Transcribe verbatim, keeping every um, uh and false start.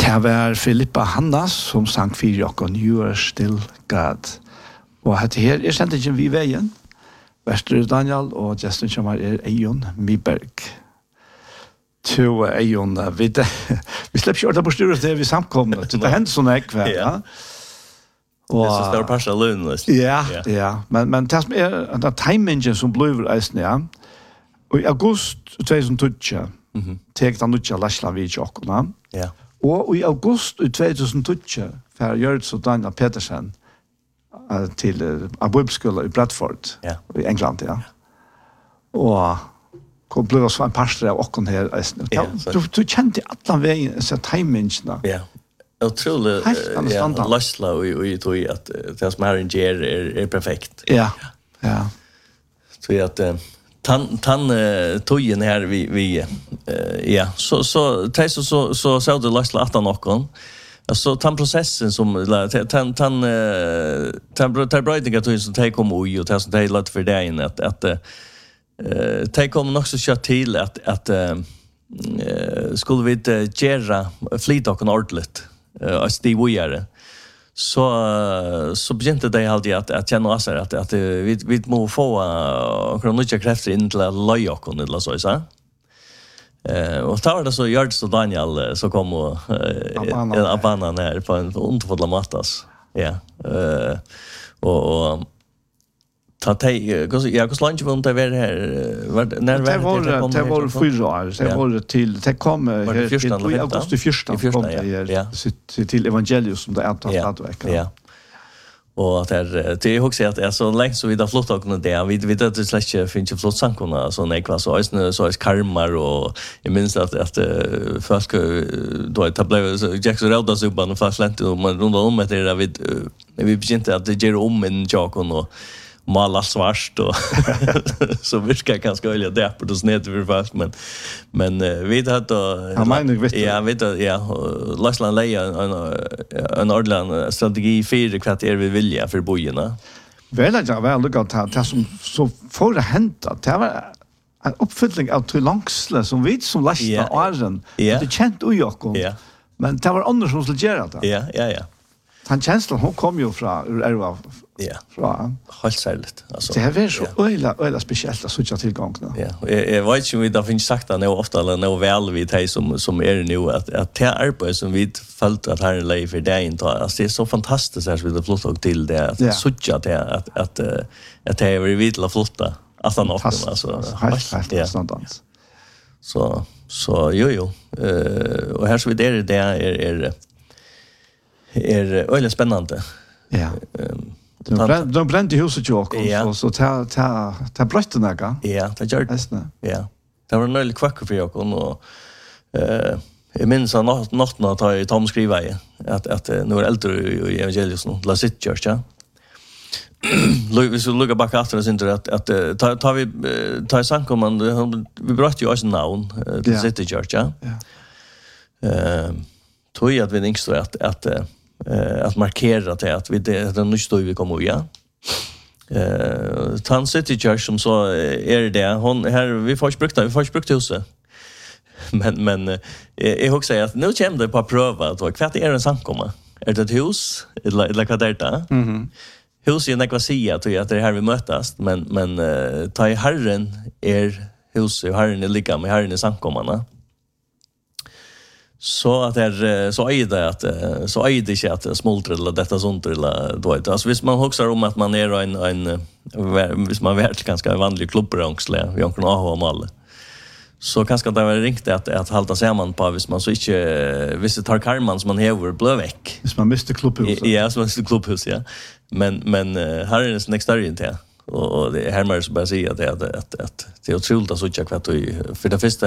Det var Filippa Hannas som sang fyra och You Are Still God. Och det här är känt inte vid vägen. Väster Daniel och Justin som är Eion Miberg. To Eion, vi, vi släpper körda på styret det vi samkommet. Det händer sådana här kväll. Ja. Och det är så stor parsa lön. Ja, ja. Men, men det som är den timingen som blev eisen, ja. Och i august tjugohundratolv mm-hmm. tekte han utja Lashla vid tjockorna. Ja. Og i august tjugohundratolv för Gjörds och Daniel Petersen uh, till uh, Abubskola i Bradford ja. I England, ja. Och kom blev oss en pastor av och här. Ja, du, du kände alla vägen så timingarna. Ja. Otroligt ja, Lashla och och tror jag att det som är en ger är, är perfekt. Ja. Ja. Så jag att tan tan uh, tojen här vi vi uh, ja så så så så så så det Lashla att någon alltså tan processen som tan tan tan tan brightningar tojen som tar kom och ju tar som tar lite för det in att att eh tar kom också kört till att att eh skulle vi inte göra flyta och ordentligt eh det vi gör så så begynte det alltid att att känna oss att att vi vi må få kroniska krafter in till löja och eller så så. Eh och tar det så gör så Daniel så kom och en abana ner på en underfulla matas. Ja. Eh och och ta te jag hur långt var det var här när det var det var fyra år det var till det kom i augusti första kom det till evangelius som det antal hade vecka. Ja. Och att det det också att är så länge så vi där flott och det vi vet att det släcker finns ju flott sankorna så nej kvar så är så är karmar och jag minns att att först då det blev Jackson Roda så bara fast lent och man runt om det där vi vi begynte att det ger om en jakon och mala svart och så viskar ganska öliga där på det snett för fast men men vi det att ja vet du ja Lashland lägga en en ordentlig strategi för kvart är vi vilja för bojarna. Väl jag väl lugga att det som så får det hända det var en uppfyllning av till långsle som vi som Lashland Arden det känt och jag men det var andra som skulle göra det. Ja ja ja. Han känslan hon kom ju från Erva. Ja. Från helt särskilt alltså. Det är så öla öla speciellt att söka tillgång nu. Ja. Jag vet ju vi där finns sagt att det ofta eller nå väl vi tej som som är nu att att det arbete som vi följt att här live för det inte alltså det är så fantastiskt att vi det flott och till det att söka det att att att det är vitla flotta alltså något alltså helt helt sånt. Så så jo jo. Eh och här så vi det det är är är väldigt spännande. Ja. De brände de brände huset ju också så så ta ta ta brötten där. Ja, det gör det. Ja. Det var en öl kvack för jag och eh jag minns att natt natten att ta i Tom skriva att att nu är äldre i evangelius nu la sitt church ja. Vi så lugga bak efter oss inte att att ta ta vi ta sankomman vi bröt ju oss namn till sitt church ja. Eh tror jag att vi inte att att eh att markera det att vi det den nu står vi kommer ja. Eh Tan City Church som så är det hon här vi får brukt vi får brukt huset. Men men jag också säga att nu kommer det på pröva att vad kvart är en samkomma. Är det ett hus eller eller vad det är? Mhm. Hus är en ekvasia att det är här vi mötas men men uh, ta i Herren är hus och Herren är lika med Herren är samkommarna. Så att det är så är det att så är det inte att smoltra eller detta sånt eller då vet alltså visst man också om att man är en en visst man vet ganska vanlig klubbrangsle vi har kunnat ha mål så kanske det var ringt att att hålla samman på visst man så inte visst det tar karman som man häver blå veck visst man måste klubbhus ja så måste klubbhus ja men men här är det nästa inte och det här måste bara säga att att att det är otroligt att så tjocka för det första